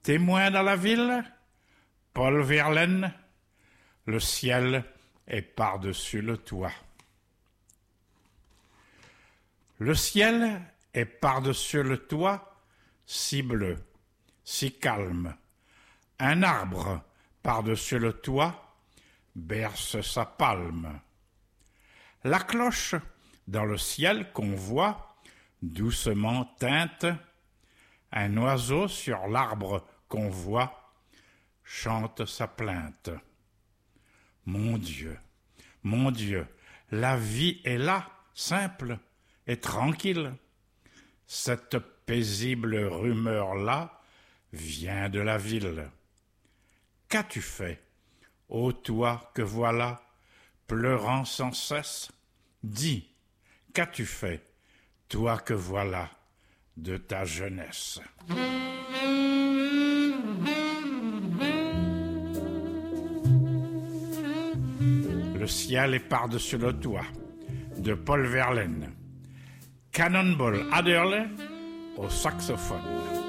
Témoin dans la ville, Paul Verlaine, le ciel est par-dessus le toit. Le ciel est par-dessus le toit, si bleu, si calme. Un arbre par-dessus le toit berce sa palme. La cloche dans le ciel qu'on voit doucement teinte. Un oiseau sur l'arbre qu'on voit chante sa plainte. Mon Dieu, la vie est là, simple et tranquille. Cette paisible rumeur-là vient de la ville. Qu'as-tu fait, ô toi que voilà, pleurant sans cesse? Dis, qu'as-tu fait, toi que voilà, de ta jeunesse? Le ciel est par-dessus le toit, de Paul Verlaine. Cannonball Adderley au saxophone.